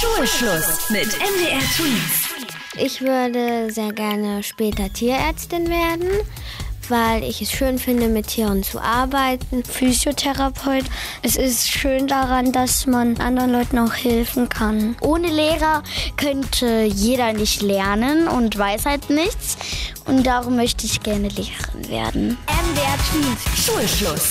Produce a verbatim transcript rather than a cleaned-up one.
Schulschluss mit M D R Tweens. Ich würde sehr gerne später Tierärztin werden, weil ich es schön finde, mit Tieren zu arbeiten. Physiotherapeut. Es ist schön daran, dass man anderen Leuten auch helfen kann. Ohne Lehrer könnte jeder nicht lernen und weiß halt nichts. Und darum möchte ich gerne Lehrerin werden. M D R Tweens. Schulschluss.